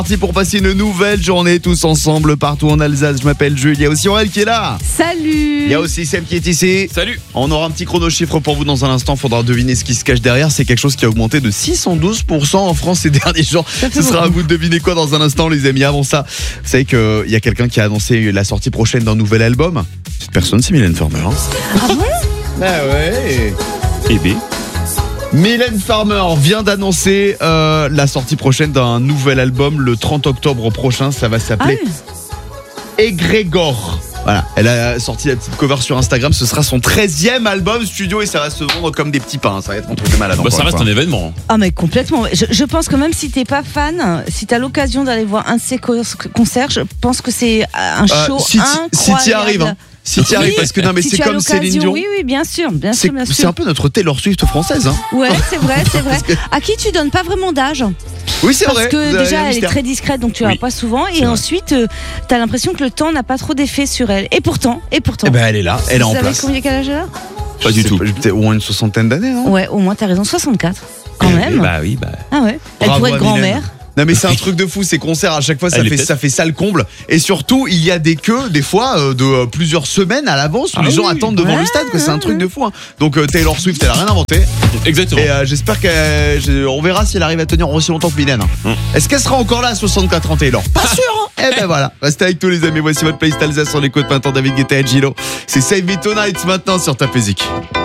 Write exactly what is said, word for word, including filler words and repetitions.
Parti pour passer une nouvelle journée tous ensemble partout en Alsace. Je m'appelle Jules, il y a aussi Aurel qui est là. Salut. Il y a aussi Sam qui est ici. Salut. On aura un petit chrono chiffre pour vous dans un instant. Faudra deviner ce qui se cache derrière. C'est quelque chose qui a augmenté de six cent douze pour cent en France ces derniers jours. Ce sera à vous de deviner quoi dans un instant, les amis. Avant ça, vous savez qu'il y a quelqu'un qui a annoncé la sortie prochaine d'un nouvel album. Cette personne, c'est Mylène Farmer. Ah bon? Bah ouais. Et B. Mylène Farmer vient d'annoncer euh, la sortie prochaine d'un nouvel album le trente octobre prochain. Ça va s'appeler Ah oui. Egrégore. Voilà, elle a sorti la petite cover sur Instagram. Ce sera son treizième album studio et ça va se vendre comme des petits pains. Ça va être un truc de malade. Bah, encore ça une reste fois. un événement. Ah mais complètement. Je, je pense que même si t'es pas fan, si t'as l'occasion d'aller voir un de ses co- concerts, je pense que c'est un Euh, show si, incroyable. si t'y arrives, hein. Si t'y arrives, Oui, parce que non, mais si c'est tu as comme Céline l'occasion, Dion. Oui, oui, bien sûr, bien C'est sûr, bien c'est sûr. un peu notre Taylor Swift française. Hein. Ouais, c'est vrai, c'est vrai. À qui tu donnes pas vraiment d'âge? Oui, c'est Parce vrai. que Vous avez déjà, un elle est mystère. très discrète, donc tu la Oui. vois pas souvent. C'est Et vrai. ensuite, euh, t'as l'impression que le temps n'a pas trop d'effet sur elle. Et pourtant, et pourtant. Eh ben, elle est là, elle est Vous en savez place. combien quel âge elle a? Pas Je du sais tout. Peut-être au moins une soixantaine d'années, non? Ouais, au moins t'as raison, soixante-quatre. Quand même. Bah oui, bah. Ah ouais. Elle Bravo pourrait à être Mylène. grand-mère. Non mais c'est un truc de fou, ces concerts à chaque fois ça Elle est fait, peut-être. ça fait ça le comble. Et surtout il y a des queues des fois euh, de euh, plusieurs semaines à l'avance où Ah les gens oui. attendent devant Ouais, le stade, que c'est un ouais, truc ouais. de fou hein. Donc euh, Taylor Swift elle a rien inventé. Exactement. Et euh, j'espère qu'on verra si elle arrive à tenir aussi longtemps que Mylène. Hum. Est-ce qu'elle sera encore là à soixante-quatre ans Taylor? Pas sûr hein. Eh ben voilà, restez avec tous les amis. Voici votre playlist Alsace sur les côtes maintenant. David Guetta et Gilo. C'est Save Me Tonight maintenant sur Top Music.